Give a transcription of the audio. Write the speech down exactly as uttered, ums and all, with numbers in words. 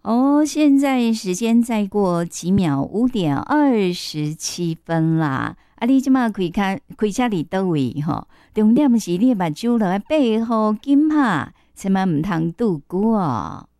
哦，现在时间再过几秒，五点二十七分啦。啊，你即马开卡开车伫倒位吼？重点是你目睭落来背后紧拍，千万唔通拄久哦。